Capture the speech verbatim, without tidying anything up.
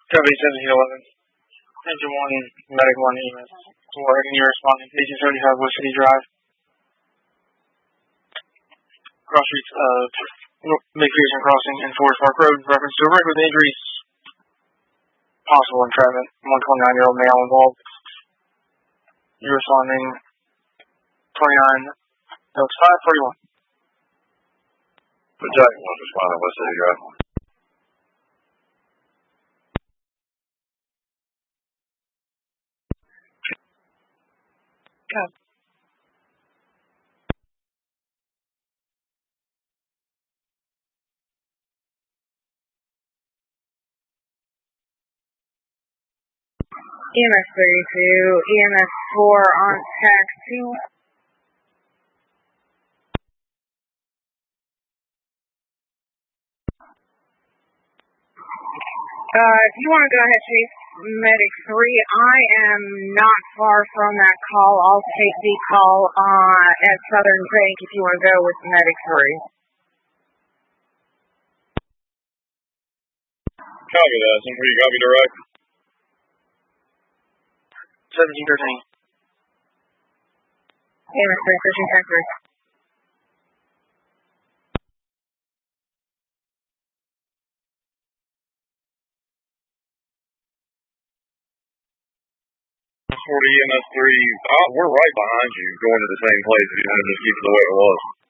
Copy seventeen eleven. Engine one, Medic one, E M S four, and you're responding to eighteen seventy-five West City Drive. Cross streets of McPherson Crossing and Forest Park Road, reference to a wreck with injuries. Possible entrapment. one twenty-nine-year-old male involved. You're responding twenty-nine, no, it's five forty-one. The Jack one responding West City Drive. Copy. E M S thirty-two, E M S four on taxi. Uh, if you want to go ahead, Chase Medic three, I am not far from that call. I'll take the call uh, at Southern Bank if you want to go with Medic three. Copy that. Somebody copy direct. seventeen thirteen. E M S three, searching tech three. forty E M S three, oh, we're right behind you, going to the same place. If you want to just keep it the way it was.